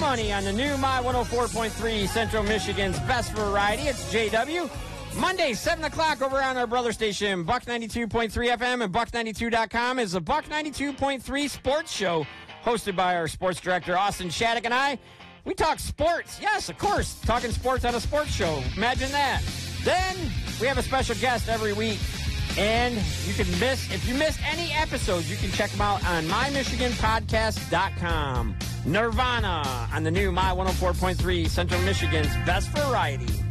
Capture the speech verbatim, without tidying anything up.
Money on the new My one oh four point three, Central Michigan's best variety. It's J W. Monday, seven o'clock over on our brother station, Buck ninety-two point three F M and buck ninety-two dot com is the Buck ninety-two point three Sports Show, hosted by our sports director, Austin Shattuck, and I. We talk sports. Yes, of course, talking sports on a sports show. Imagine that. Then we have a special guest every week. And you can miss, if you missed any episodes, you can check them out on my michigan podcast dot com. Nirvana on the new My one oh four point three, Central Michigan's best variety.